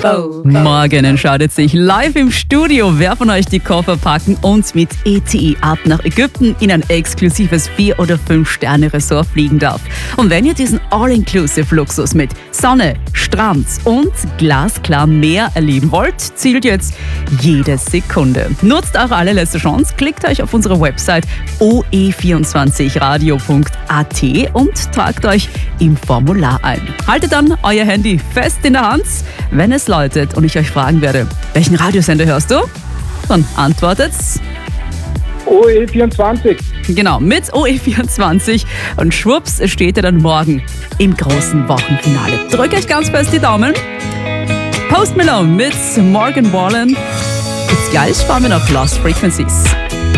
Morgen entscheidet sich live im Studio, wer von euch die Koffer packen und mit ETI ab nach Ägypten in ein exklusives 4- oder 5-Sterne-Resort fliegen darf. Und wenn ihr diesen All-Inclusive-Luxus mit Sonne, Strand und glasklar Meer erleben wollt, zählt jetzt jede Sekunde. Nutzt eure allerletzte Chance, klickt euch auf unsere Website oe24radio.at und tragt euch im Formular ein. Haltet dann euer Handy fest in der Hand, wenn es läutet und ich euch fragen werde, welchen Radiosender hörst du? Dann antwortet OE24. Genau, mit OE24 und schwupps steht ihr dann morgen im großen Wochenfinale. Drückt euch ganz fest die Daumen. Post Malone mit Morgan Wallen. Jetzt gleich fahren wir nach Lost Frequencies.